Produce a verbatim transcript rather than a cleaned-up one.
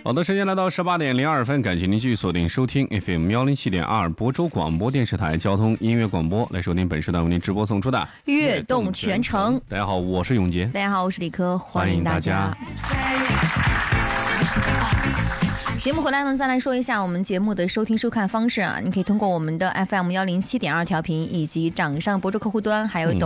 好的，时间来到十八点零二分，感谢您继续锁定收听 F M 幺零七点二亳州广播电视台交通音乐广播，来收听本时段为您直播送出的悦动全程。 大家好，我是永杰。 大家好，我是李科，欢迎大家。节目回来呢，再来说一下我们节目的收听收看方式啊，你可以通过我们的 F M 幺零七点二调频，以及掌上亳州客户端，还有